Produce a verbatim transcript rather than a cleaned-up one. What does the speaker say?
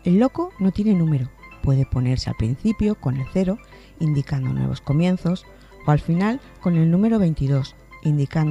El loco no tiene número, puede ponerse al principio con el cero, indicando nuevos comienzos, o al final con el número veintidós, indicando